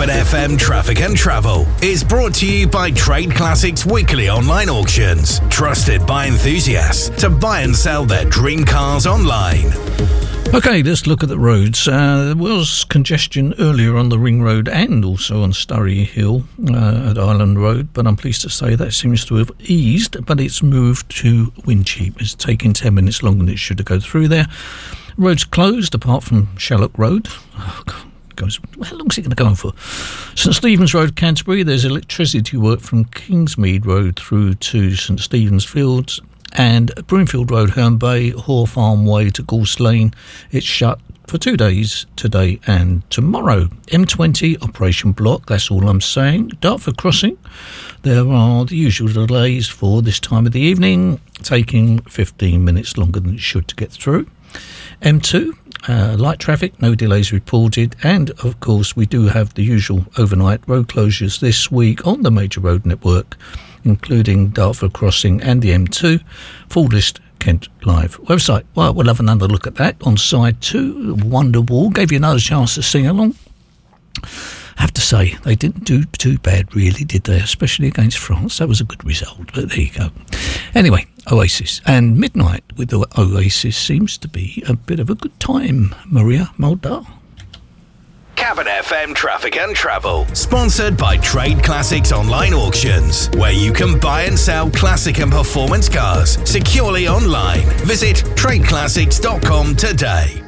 Cabin FM Traffic and Travel is brought to you by Trade Classics Weekly Online Auctions, trusted by enthusiasts to buy and sell their dream cars online. OK, let's look at the roads. There was congestion earlier on the Ring Road and also on Surrey Hill at Island Road, but I'm pleased to say that seems to have eased, but it's moved to Wincheap. It's taking 10 minutes longer than it should to go through there. Roads closed apart from Shallock Road. Oh, God. How long is it going to go on for? St Stephen's Road, Canterbury, there's electricity work from Kingsmead Road through to St Stephen's Fields, and Broomfield Road, Herne Bay, Hoare Farm Way to Gorse Lane. It's shut for 2 days, today and tomorrow. M20 Operation Block, that's all I'm saying. Dartford Crossing, there are the usual delays for this time of the evening, taking 15 minutes longer than it should to get through. M2, light traffic, no delays reported, and of course we do have the usual overnight road closures this week on the major road network, including Dartford Crossing and the M2. Full list, Kent Live website. Well, we'll have another look at that on side 2. Wonderwall gave you another chance to sing along. I have to say, they didn't do too bad, really, did they? Especially against France. That was a good result, but there you go. Anyway, Oasis and Midnight with the Oasis seems to be a bit of a good time. Maria Muldaur. Cabin FM Traffic and Travel, sponsored by Trade Classics Online Auctions, where you can buy and sell classic and performance cars securely online. Visit tradeclassics.com today.